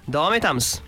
Davom etamiz.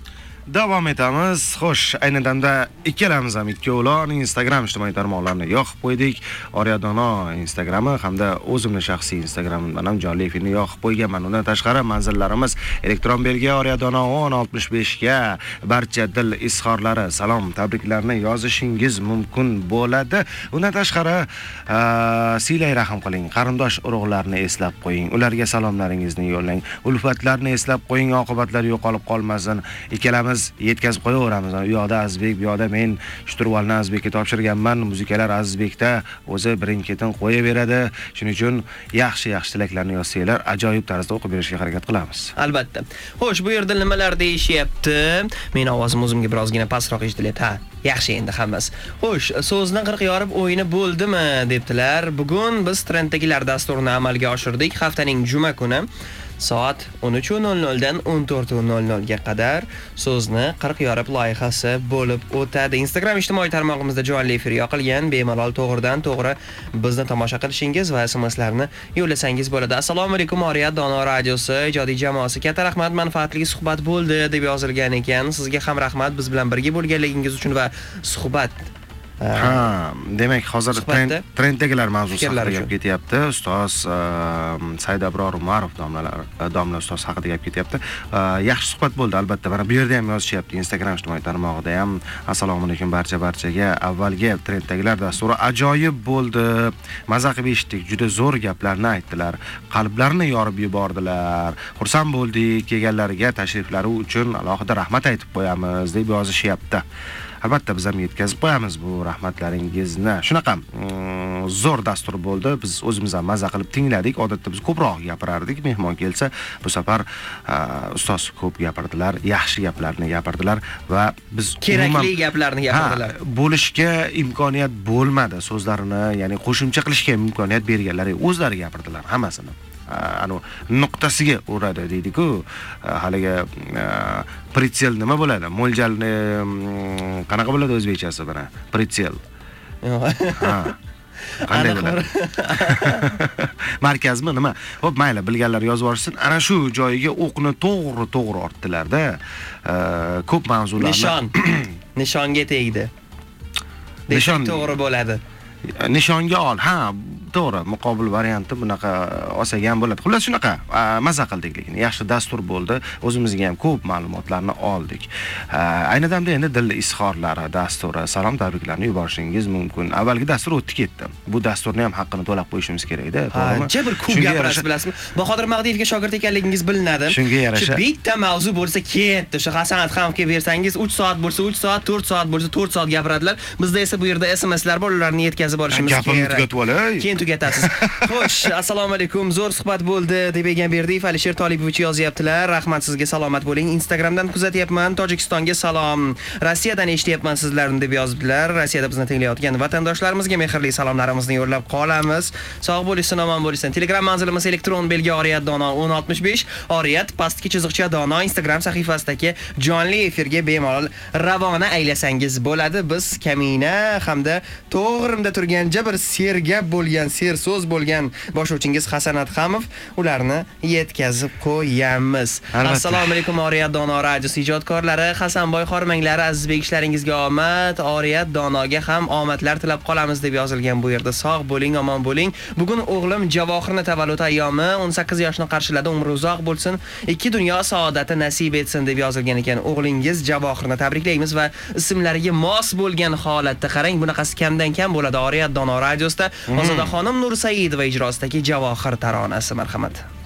Xo'sh, ayni damda ikkalamiz ham ikkovlon Instagram ijtimoiy tarmoqlarini yoqib qo'ydik. Oriyadono Instagrami hamda o'zimning shaxsiy Instagramimdan ham jonli efirni yoqib qo'yganman. Undan tashqari manzillarimiz elektron belgi Oriyadono 1065 ga barcha dil izhorlari, salom, tabriklarni yozishingiz mumkin bo'ladi. Undan tashqari silay rahim qiling, qarindosh urug'larni eslab qo'ying, ularga salomlaringizni yo'llang, ulfatlarni eslab qo'ying, oqibatlar yo'qolib qolmasin. Ikkalamiz yetkazib qo'yaveramiz. U yoqda Azizbek, bu yoqda men shturvalni Azizbekka topshirganman. Muzikalar Azizbekda o'zi birin-ketin qo'yaveradi. Shuning uchun yaxshi tilaklarni yozsanglar, ajoyib tarzda o'qib berishga harakat qilamiz. Albatta. Xo'sh, bu yerda nimalar deyishyapti? Men ovozim o'zimga birozgina pastroq eshitilyapti. Ha, yaxshi endi hammasi. Xo'sh, so'zni 40 yorib o'yini bo'ldimi debdilar. Bugun biz Trenddagilar dasturini amalga oshirdik. Haftaning juma kuni soat 13:00 dan 14:00 ga qadar so'zni 40 yorib loyihasi bo'lib o'tadi. Instagram ijtimoiy tarmog'imizda jonli efir yoqilgan. Bemalol to'g'ridan-to'g'ri bizni tomosha qilishingiz va SMSlarni yo'llasangiz bo'ladi. Assalomu alaykum, Oriyadono radiosi ijodiy jamoasi. Katta rahmat, manfaatli suhbat bo'ldi deb yozilgan ekan. Sizga ham rahmat biz bilan birga bo'lganligingiz uchun va suhbat. Demak, hozir Trenddagilar mavzusi haqida gap ketyapti. Ustoz Said Abror Umarov domla ustoz haqida gap ketyapti. Yaxshi suhbat bo'ldi albatta. Mana bu yerda ham yozishyapti Instagram ijtimoiy tarmog'ida ham. Assalomu alaykum barchaga. Avvalgi Trenddagilar dasturi ajoyib bo'ldi. Maza qilib eshitdik. Juda zo'r gaplarni aytdilar. Qalblarni yorib yubordilar. Xursand bo'ldik. Kelganlariga tashriflari uchun alohida rahmat aytib qo'yamiz deb yozishyapti. Albatta biz ham yetkazib qo'yamiz bu rahmatlaringizni. Shunaqa zo'r dastur bo'ldi. Biz o'zimiz ham maza qilib tingladik. Odatda biz ko'proq gapirardik. Mehmon kelsa, bu safar ustoz ko'p gapirdilar, yaxshi gaplarni gapirdilar va biz kerakli gaplarni gapirdilar. Bo'lishga imkoniyat bo'lmadi so'zlarini, ya'ni qo'shimcha qilishga imkoniyat berganlari o'zlari gapirdilar hammasini. Nuqtasiga uradi deydi-ku. Haliga pritsel nima bo'ladi? Mo'ljalni qanaqa bo'ladi o'zbekchasi bana? Pritsel. Qanday bo'ladi? Markazmi nima? Xo'p, mayli, bilganlar yozib yuborsin. Ana shu joyiga o'qni to'g'ri ortdilarda ko'p mavzularni nishonga tegdi. Nishon to'g'ri bo'ladi. Nishonga ol. To'g'ri, muqobil varianti bunaqa olsak ham bo'ladi. Xullas shunaqa maza qildik, lekin yaxshi dastur bo'ldi. O'zimizga ham ko'p ma'lumotlarni oldik. Ayni damda endi dil izhorlari dasturi, salom tabriklarni yuborishingiz mumkin. Avvalgi dastur o'tdi ketdi. Bu dasturni ham haqqini to'lab qo'yishimiz kerak-da, to'g'rimi? Jabr ko'p gapirasiz, bilasizmi? Bahodir Mag'diyevga shogird ekanligingiz bilinadi. Shunga yarasha bitta mavzu bo'lsa ketdi. Shu Hasanat Xamovga bersangiz 3 soat bo'lsa 3 soat, 4 soat bo'lsa 4 soat gapiradilar. Bizda esa bu yerda SMSlar bor, ularni yetkazib olishimiz kerak. Tugatasiz. Xo'sh, assalomu alaykum. Zo'r suhbat bo'ldi deb Egamberdiyev Alisher Tolibovich yozyaptilar. Rahmat sizga, salomat bo'ling. Instagramdan kuzatyapman. Tojikistonga salom. Rossiyadan eshityapman sizlarni deb yozibdilar. Rossiyada bizni tinglayotgan vatandoshlarimizga mehrli salomlarimizni yo'llab qolamiz. Sog' bo'lishsin, omon bo'lishsin. Telegram manzilimiz elektron belgi Oriyadono 1065. Oriyat pastki chiziqcha dono Instagram sahifasidagi jonli efirga bemalol ravona aylasangiz bo'ladi. Biz kamina hamda to'g'rimda turgan jabr sergap bo'lgan ser so'z bo'lgan boshlovchingiz Hasanat Xamov ularni yetkazib qo'yamiz. Assalomu alaykum Oriyadono radiosi ijodkorlari, Hasanboy xormanglari, Azizbek ishlaringizga omad, Oriyadonoga ham omadlar tilab qolamiz deb yozilgan bu yerda. Sog' bo'ling, omon bo'ling. Bugun o'g'lim Javohirni tavallud ayyomi, 18 yoshni qarshiladi, umri uzoq bo'lsin, 2 dunyo saodati nasib etsin deb yozilgan ekan. O'g'lingiz Javohirni tabriklaymiz va ismlariga mos bo'lgan holatda qarang, bunaqasi kamdan kam bo'ladi Oriyadono radiosida. Ozodaxonim Nur Saidova ijrosidagi Javohir taronasi, marhamat.